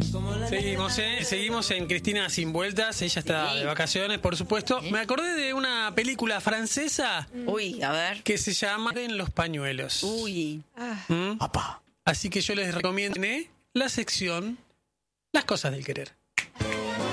Seguimos en Cristina Sin Vueltas. Ella está de vacaciones, por supuesto. Me acordé de una película francesa. Uy, a ver. Que se llama En los pañuelos. Uy. Papá. Así que yo les recomiendo la sección Las cosas del querer.